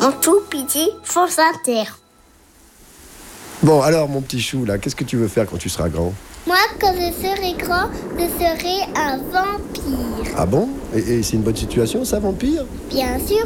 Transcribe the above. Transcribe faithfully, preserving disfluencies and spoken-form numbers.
En tout petit, France Inter. Bon, alors, mon petit chou, là, qu'est-ce que tu veux faire quand tu seras grand ? Moi, quand je serai grand, je serai un vampire. Ah bon ? Et, et c'est une bonne situation, ça, vampire ? Bien sûr.